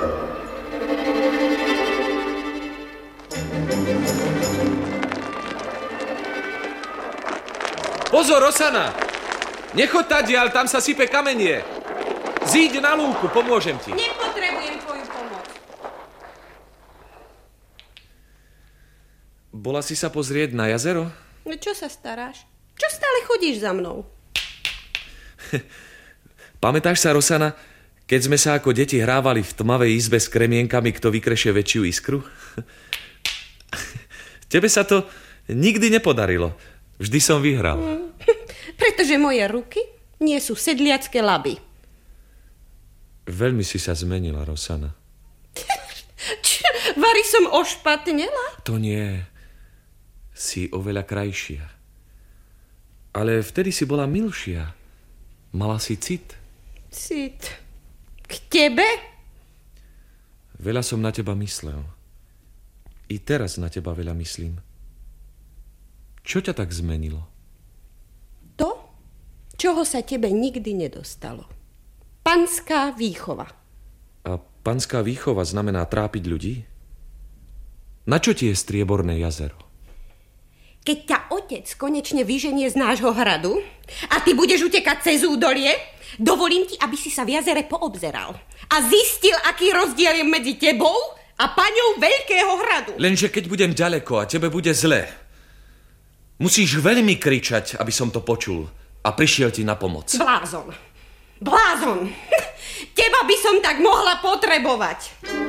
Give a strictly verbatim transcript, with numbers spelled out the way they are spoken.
Pozor, Rosana! Nechoď tadiaľ, tam sa sype kamenie. Zíď na lúku, pomôžem ti. Nepotrebujem tvoju pomoc. Bola si sa pozrieť na jazero? No čo sa staráš? Čo stále chodíš za mnou? Pamätáš sa, Rosana, keď sme sa ako deti hrávali v tmavej izbe s kremienkami, kto vykrešie väčšiu iskru? Tebe sa to nikdy nepodarilo. Vždy som vyhral. Mm, pretože moje ruky nie sú sedliacké laby. Veľmi si sa zmenila, Rosana. Čo, Vary som ošpatnela? To nie. Si oveľa krajšia. Ale vtedy si bola milšia. Mala si cit. Cit. K tebe? Veľa som na teba myslel. I teraz na teba veľa myslím. Čo ťa tak zmenilo? To, čoho sa tebe nikdy nedostalo. Panská výchova. A panská výchova znamená trápiť ľudí? Na čo ti je Strieborné jazero? Keď ťa otec konečne vyženie z nášho hradu a ty budeš utekať cez údolie, dovolím ti, aby si sa v jazere poobzeral a zistil, aký rozdiel je medzi tebou a paňou Veľkého hradu. Lenže keď budem ďaleko a tebe bude zle, musíš veľmi kričať, aby som to počul a prišiel ti na pomoc. Blázon. Blázon. Teba by som tak mohla potrebovať.